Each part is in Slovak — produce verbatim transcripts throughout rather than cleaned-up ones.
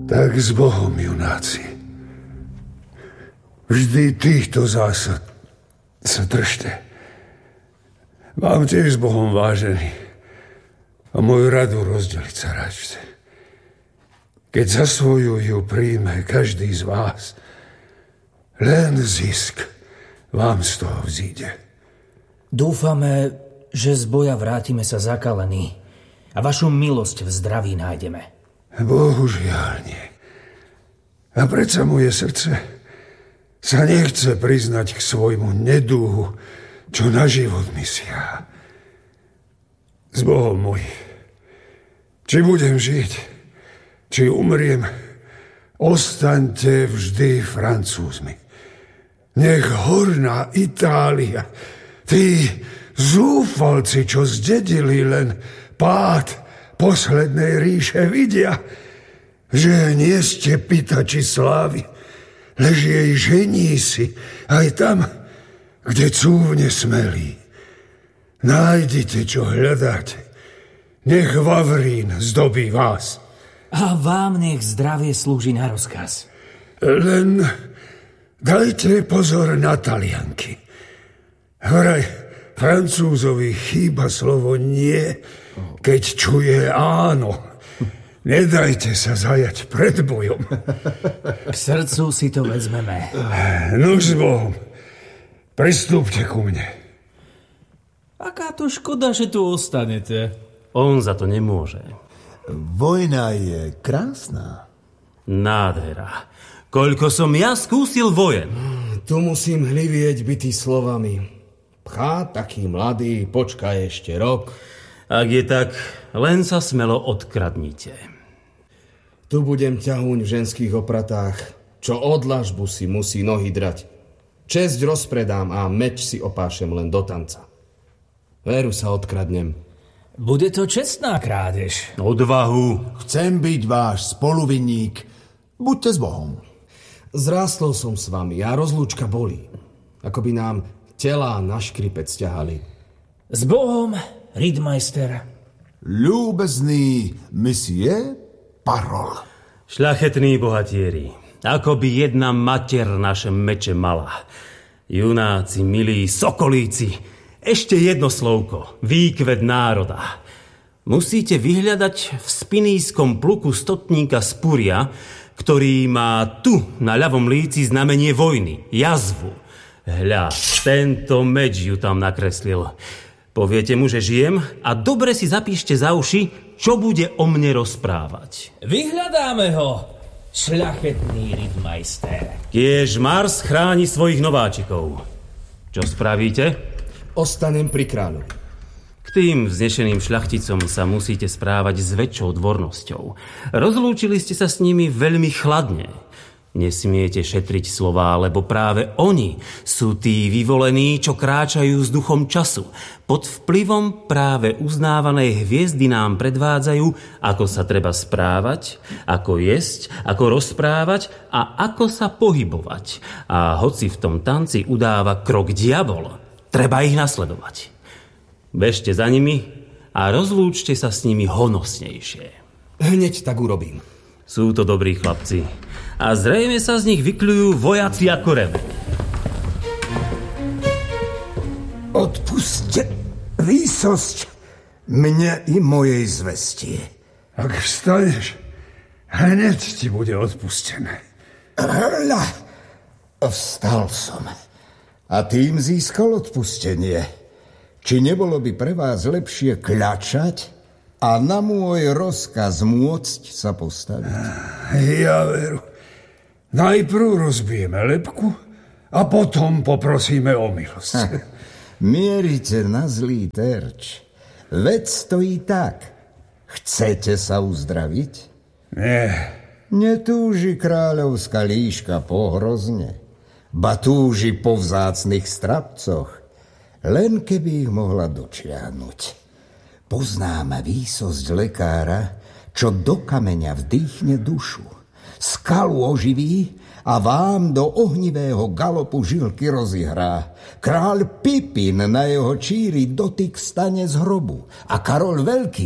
Tak s Bohom, junáci. Vždy týchto zásad sa držte. Mám tiež s Bohom vážený a moju radu rozdeliť sa račte. Keď za svoju ju príjme každý z vás, len zisk vám z toho vzíde. Dúfame, že z boja vrátime sa zakalení a vašu milosť v zdraví nájdeme. Bohužiaľ nie. A predsa moje srdce sa nechce priznať k svojmu nedúhu, čo na život mi siaha. S Bohom môj, či budem žiť, či umriem, ostaňte vždy Francúzmi. Nech horná Itália, tí zúfalci, čo zdedili len pád poslednej ríše, vidia, že nie ste pýtači slávy, lež jej žení si aj tam, kde cúvne smelí. Nájdite, čo hľadáte. Nech Vavrín zdobí vás. A vám nech zdravie slúži na rozkaz. Len dajte pozor na Talianky. Vraj Francúzovi chýba slovo nie, keď čuje áno. Nedajte sa zajať pred bojom. K srdcu si to vezmeme. Nuž s Bohom. Pristúpte ku mne. Aká to škoda, že tu ostanete. On za to nemôže. Vojna je krásna. Nádhera. Koľko som ja skúsil vojen. Tu musím hlivieť bytý slovami. Pchá taký mladý, počkaj ešte rok. Ak je tak, len sa smelo odkradnite. Tu budem ťahúň v ženských opratách, čo od dlažbu si musí nohy drať. Česť rozpredám a meč si opášem len do tanca. Veru sa odkradnem. Bude to čestná krádež. Odvahu. Chcem byť váš spoluvinník. Buďte s Bohom. Zrástol som s vami a rozlúčka bolí. Ako by nám telá na škripec ťahali. S Bohom, Rittmeister. Ľúbezný monsieur Parol. Šľachetní bohatieri, ako by jedna mater naše meče mala. Junáci, milí sokolíci, ešte jedno slovko, výkvet národa. Musíte vyhľadať v spinískom pluku stotníka Spúria, ktorý má tu na ľavom líci znamenie vojny, jazvu. Hľa, tento meč ju tam nakreslil. Poviete mu, že žijem a dobre si zapíšte za uši, čo bude o mne rozprávať. Vyhľadáme ho, šľachetný Rittmeister. Kiež Mars chráni svojich nováčikov. Čo spravíte? Ostanem pri kráľovi. K tým vznešeným šľachticom sa musíte správať s väčšou dvornosťou. Rozlúčili ste sa s nimi veľmi chladne. Nesmiete šetriť slová, lebo práve oni sú tí vyvolení, čo kráčajú s duchom času. Pod vplyvom práve uznávanej hviezdy nám predvádzajú, ako sa treba správať, ako jesť, ako rozprávať a ako sa pohybovať. A hoci v tom tanci udáva krok diabol, treba ich nasledovať. Bežte za nimi a rozlúčte sa s nimi honosnejšie. Hneď tak urobím. Sú to dobrí chlapci a zrejme sa z nich vykľujú vojaci ako remeň. Odpuste výsosť mne i mojej zvestie. Ak vstaneš, hneď ti bude odpustené. Hľa, vstal som a tým získal odpustenie. Či nebolo by pre vás lepšie kľačať a na môj rozkaz môcť sa postaviť? Ja veru. Najprv rozbijeme lebku a potom poprosíme o milosť. Ha, mierite na zlý terč. Veď stojí tak. Chcete sa uzdraviť? Nie. Netúži kráľovská líška po hrozne, ba túži po vzácnych strapcoch, len keby ich mohla dočiahnuť. Poznám výsosť lekára, čo do kameňa vdýchne dušu, skalu oživí a vám do ohnivého galopu žilky rozihrá. Kráľ Pipin na jeho číri dotyk stane z hrobu a Karol Veľký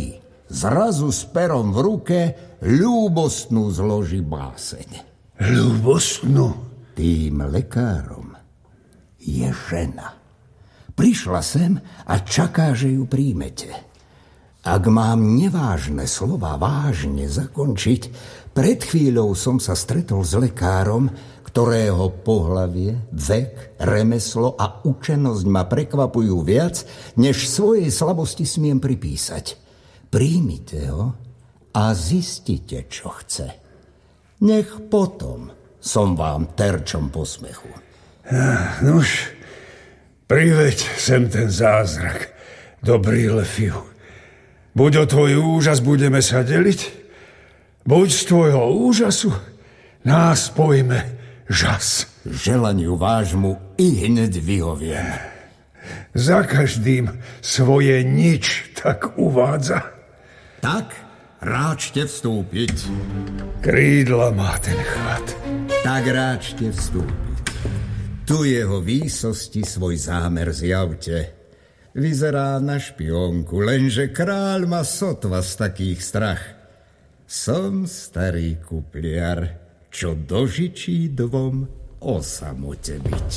zrazu s perom v ruke ľúbostnú zloží báseň. Ľúbostnú? Tým lekárom je žena. Prišla sem a čaká, že ju príjmete. Ak mám nevážne slova vážne zakončiť, pred chvíľou som sa stretol s lekárom, ktorého pohlavie, vek, remeslo a učenosť ma prekvapujú viac, než svojej slabosti smiem pripísať. Príjmite ho a zistite, čo chce. Nech potom som vám terčom posmechu. Nuž, priveď sem ten zázrak, dobrý Lefiu. Buď o tvoj úžas budeme sa deliť, buď z tvojho úžasu nás pojme žas. Želaniu vášmu i hneď vyhoviem. Za každým svoje nič tak uvádza. Tak, ráčte vstúpiť. Krídla má ten chvat. Tak ráčte vstúpiť. Tu jeho výsosti svoj zámer zjavte. Vyzerá na špionku, lenže kráľ má sotva z takých strach. Som starý kupliar, čo dožičí dvom o samote byť.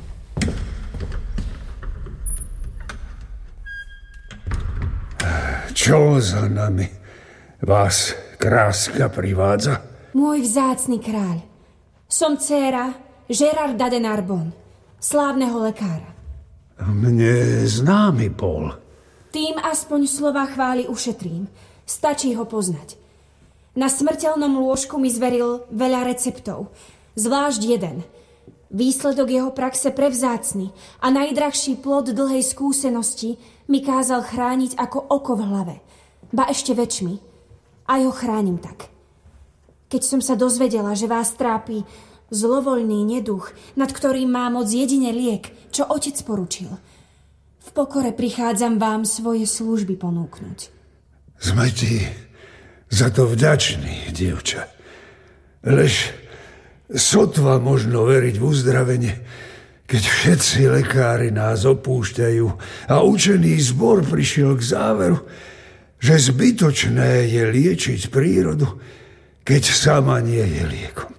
Čo za nami vás kráska privádza? Môj vzácny kráľ, som dcéra Gerarda de Narbon, slávneho lekára. Mne známy bol. Tým aspoň slova chvály ušetrím. Stačí ho poznať. Na smrteľnom lôžku mi zveril veľa receptov, zvlášť jeden. Výsledok jeho praxe prevzácny a najdrahší plod dlhej skúsenosti mi kázal chrániť ako oko v hlave, ba ešte väčšmi. Aj ho chránim tak. Keď som sa dozvedela, že vás trápi zlovoľný neduch, nad ktorým má moc jedine liek, čo otec poručil, v pokore prichádzam vám svoje služby ponúknuť. Sme ti za to vďační, dievča. Lež sotva možno veriť v uzdravenie, keď všetci lekári nás opúšťajú a učený zbor prišiel k záveru, že zbytočné je liečiť prírodu, keď sama nie je liekom.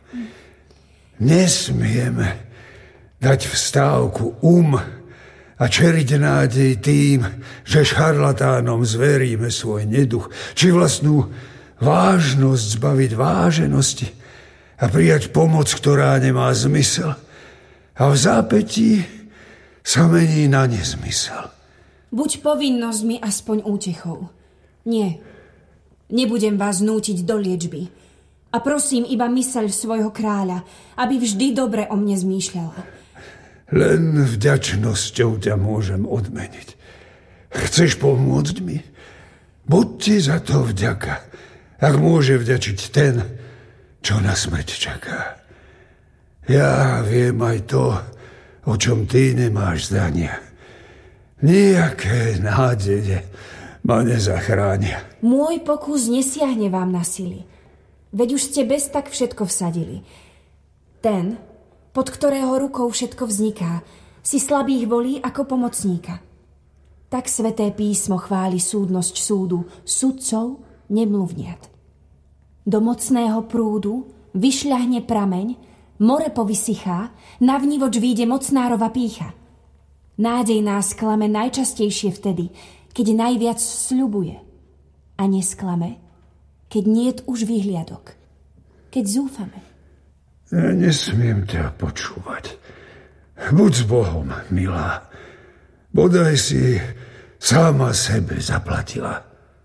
Nesmieme dať v stávku um a čeriť nádej tým, že šarlatánom zveríme svoj neduch, či vlastnú vážnosť zbaviť váženosti a prijať pomoc, ktorá nemá zmysel a v zápätí sa mení na nezmysel. Buď povinnosť mi aspoň útechou. Nie, nebudem vás nútiť do liečby. A prosím iba myseľ svojho kráľa, aby vždy dobre o mne zmýšľala. Len vďačnosťou ťa môžem odmeniť. Chceš pomôcť mi? Buď ti za to vďaka, ak môže vďačiť ten, čo na smrť čaká. Ja viem aj to, o čom ty nemáš zdania. Nijaké nádeje ma nezachránia. Môj pokus nesiahne vám na sily. Veď už ste bez tak všetko vsadili. Ten, pod ktorého rukou všetko vzniká, si slabých volí ako pomocníka. Tak sväté písmo chváli súdnosť súdu, sudcov nemluvniat. Do mocného prúdu vyšľahne prameň, more povysychá, navnívoč vyjde mocnárova pýcha. Nádej nás klame najčastejšie vtedy, keď najviac sľubuje. A nesklame, keď niet už vyhliadok, keď zúfame. Ja nesmiem ťa počúvať. Buď s Bohom, milá. Bodaj si sama sebe zaplatila.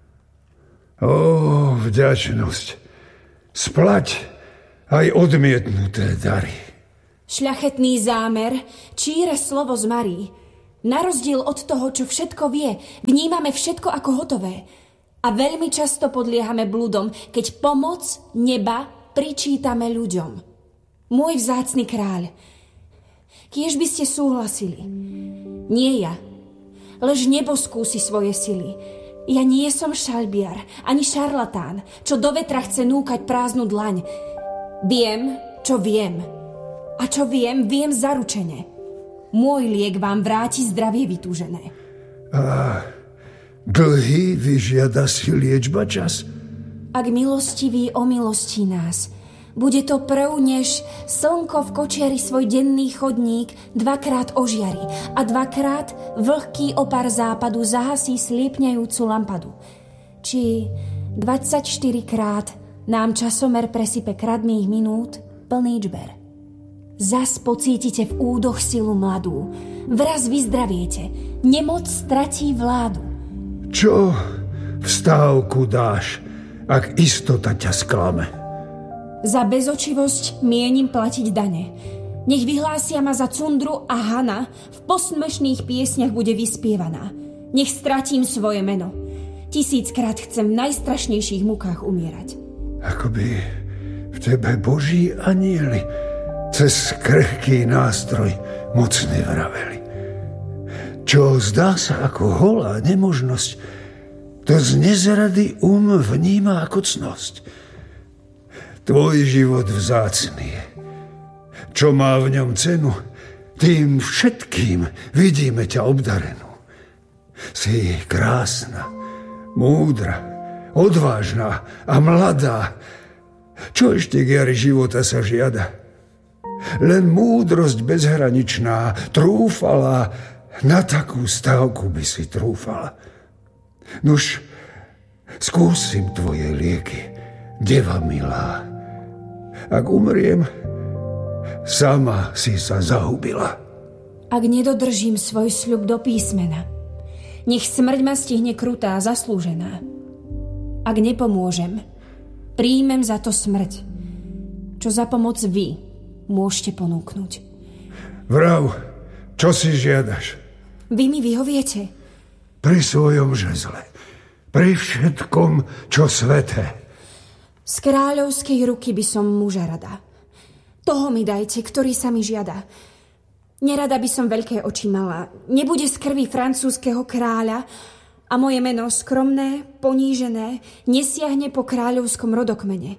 Ó, vďačnosť. Splať aj odmietnuté dary. Šľachetný zámer, číre slovo z Marí. Na rozdiel od toho, čo všetko vie, vnímame všetko ako hotové. A veľmi často podliehame bludom, keď pomoc neba pričítame ľuďom. Môj vzácny kráľ, kiež by ste súhlasili. Nie ja, lež nebo skúsi svoje sily. Ja nie som šalbiar, ani šarlatán, čo do vetra chce núkať prázdnu dlaň. Viem, čo viem. A čo viem, viem zaručene. Môj liek vám vráti zdravie vytúžené. Á, Dlhý vyžiada si liečba čas. Ak milostivý omilostí nás, bude to prv, než slnko v kočiari svoj denný chodník dvakrát ožiari a dvakrát vlhký opar západu zahasí sliepňajúcu lampadu. Či dvadsaťštyrikrát nám časomer presype kradmých minút plný čber. Zas pocítite v údoch silu mladú. Vraz vyzdraviete. Nemoc stratí vládu. Čo v stávku dáš, ak istota ťa sklame? Za bezočivosť mienim platiť dane. Nech vyhlásia ma za Cundru a Hana, v posmešných piesňach bude vyspievaná. Nech stratím svoje meno. Tisíckrát chcem v najstrašnejších mukách umierať. Akoby v tebe Boží anieli cez krehký nástroj mocne vraveli. Čo zdá sa ako holá nemožnosť, to z nezrady um vníma ako cnosť. Tvoj život vzácny je. Čo má v ňom cenu, tým všetkým vidíme ťa obdarenú. Si krásna, múdra, odvážna a mladá. Čo ešte k jari života sa žiada? Len múdrosť bezhraničná, trúfala, na takú stávku by si trúfala. Nuž, skúsim tvoje lieky, deva milá. Ak umriem, sama si sa zahubila. Ak nedodržím svoj sľub do písmena, nech smrť ma stihne krutá, zaslúžená. Ak nepomôžem, príjmem za to smrť. Čo za pomoc vy môžete ponúknuť? Vrav, čo si žiadaš? Vy mi vyhoviete? Pri svojom žezle. Pri všetkom, čo sveté. Z kráľovskej ruky by som muža rada. Toho mi dajte, ktorý sa mi žiada. Nerada by som veľké oči mala. Nebude z krvi francúzskeho kráľa a moje meno skromné, ponížené, nesiahne po kráľovskom rodokmene.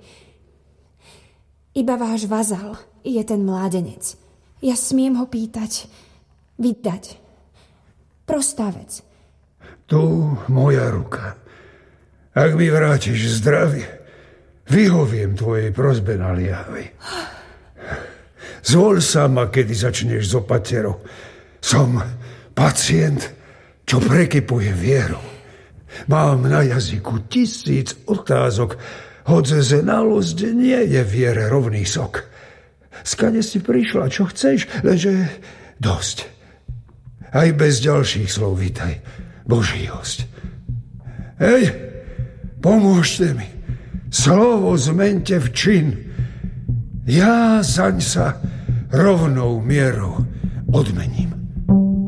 Iba váš vazal je ten mládenec. Ja smiem ho pýtať, vydať. Prostá vec. Tu moja ruka. Ak mi vrátiš zdravie, vyhoviem tvojej prosbe naliehavej. Zvol sama, kedy začneš s opaterou. Som pacient, čo prekypuje vierou. Mám na jazyku tisíc otázok, hoď znalosť nie je viere rovný sok. Skade si prišla, čo chceš, lenže dosť. Aj bez ďalších slov vítaj, Boží host. Hej, pomôžte mi. Slovo zmente v čin. Ja zaň sa rovnou mierou odmením.